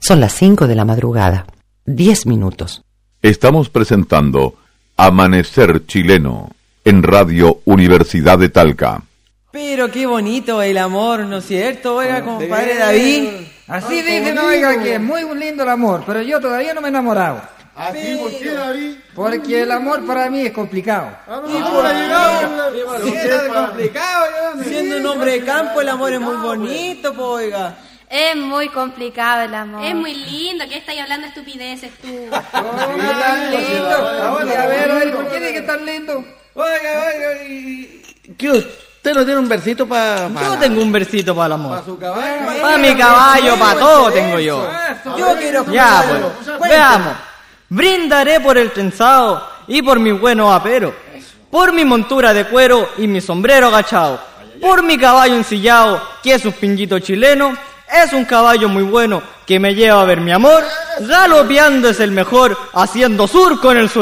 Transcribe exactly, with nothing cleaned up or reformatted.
Son las cinco de la madrugada, diez minutos. Estamos presentando Amanecer Chileno en Radio Universidad de Talca. Pero qué bonito el amor, ¿no es cierto? Oiga, compadre David. Así dicen, oiga, que es muy lindo el amor, pero yo todavía no me he enamorado. ¿Así por qué, David? Porque el amor para mí es complicado. ¿Y por qué es complicado? Siendo un hombre de campo, el amor es muy bonito, po, oiga. Es muy complicado el amor. Es muy lindo, ¿qué estáis hablando estupideces tú? Oh, ¿qué tan lindo? Ahora, a ver, a ver, ¿por qué dice que es tan lindo? Oiga, oiga, y... ¿Qué usted no tiene un versito para...? Pa Yo tengo un versito para el amor. ¿Para su caballo? Para mi caballo, para todo tengo yo. Yo quiero... Ya, pues, veamos. Brindaré por el trenzado y por mi buenos aperos, por mi montura de cuero y mi sombrero agachado, por mi caballo ensillado, que es un pinguito chileno. Es un caballo muy bueno que me lleva a ver mi amor, galopeando es el mejor, haciendo surco en el suelo.